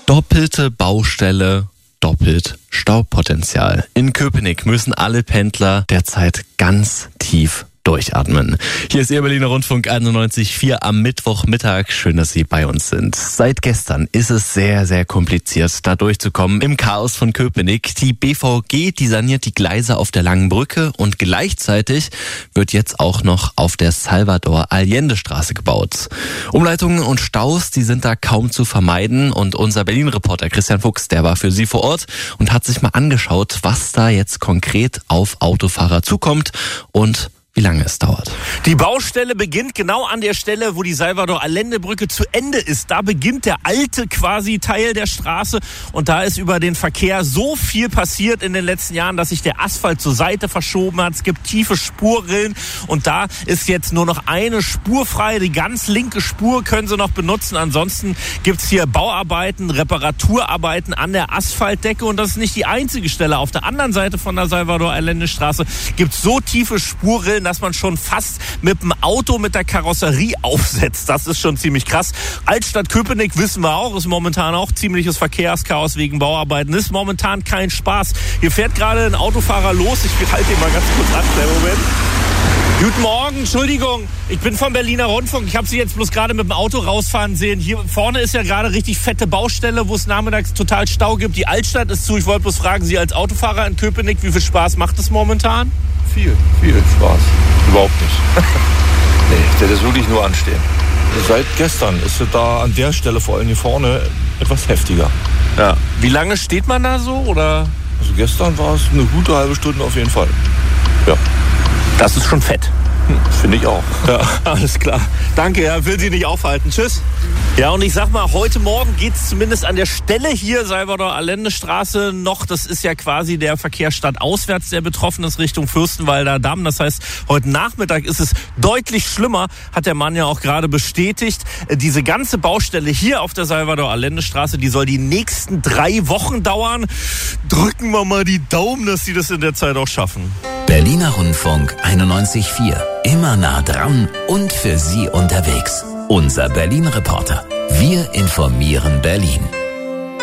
Doppelte Baustelle, doppelt Staupotenzial. In Köpenick müssen alle Pendler derzeit ganz tief durchatmen. Hier ist Ihr Berliner Rundfunk 91.4 am Mittwochmittag. Schön, dass Sie bei uns sind. Seit gestern ist es sehr, sehr kompliziert, da durchzukommen im Chaos von Köpenick. Die BVG, die saniert die Gleise auf der Langen Brücke und gleichzeitig wird jetzt auch noch auf der Salvador-Allende-Straße gebaut. Umleitungen und Staus, die sind da kaum zu vermeiden und unser Berlin-Reporter Christian Fuchs, der war für Sie vor Ort und hat sich mal angeschaut, was da jetzt konkret auf Autofahrer zukommt und wie lange es dauert. Die Baustelle beginnt genau an der Stelle, wo die Salvador-Allende-Brücke zu Ende ist. Da beginnt der alte quasi Teil der Straße und da ist über den Verkehr so viel passiert in den letzten Jahren, dass sich der Asphalt zur Seite verschoben hat. Es gibt tiefe Spurrillen und da ist jetzt nur noch eine Spur frei. Die ganz linke Spur können Sie noch benutzen. Ansonsten gibt's hier Bauarbeiten, Reparaturarbeiten an der Asphaltdecke und das ist nicht die einzige Stelle. Auf der anderen Seite von der Salvador-Allende-Straße gibt's so tiefe Spurrillen, dass man schon fast mit dem Auto mit der Karosserie aufsetzt. Das ist schon ziemlich krass. Altstadt Köpenick, wissen wir auch, ist momentan auch ziemliches Verkehrschaos wegen Bauarbeiten. Ist momentan kein Spaß. Hier fährt gerade ein Autofahrer los. Ich halte ihn mal ganz kurz an. Moment. Guten Morgen, Entschuldigung, ich bin vom Berliner Rundfunk. Ich habe Sie jetzt bloß gerade mit dem Auto rausfahren sehen. Hier vorne ist ja gerade richtig fette Baustelle, wo es nachmittags total Stau gibt. Die Altstadt ist zu. Ich wollte bloß fragen, Sie als Autofahrer in Köpenick, wie viel Spaß macht es momentan? Viel Spaß. Überhaupt nicht. Nee, das ist wirklich nur anstehen. Seit gestern ist es da an der Stelle, vor allem hier vorne, etwas heftiger. Ja. Wie lange steht man da so, oder? Also gestern war es eine gute halbe Stunde auf jeden Fall. Ja. Das ist schon fett. Finde ich auch. Ja, alles klar. Danke, ja, will Sie nicht aufhalten. Tschüss. Ja, und ich sag mal, heute Morgen geht's zumindest an der Stelle hier, Salvador-Allende-Straße, noch. Das ist ja quasi der Verkehr stadtauswärts, der betroffen ist, Richtung Fürstenwalder Damm. Das heißt, heute Nachmittag ist es deutlich schlimmer, hat der Mann ja auch gerade bestätigt. Diese ganze Baustelle hier auf der Salvador-Allende-Straße, die soll die nächsten 3 Wochen dauern. Drücken wir mal die Daumen, dass sie das in der Zeit auch schaffen. Berliner Rundfunk 91.4. Immer nah dran und für Sie unterwegs. Unser Berlin-Reporter. Wir informieren Berlin.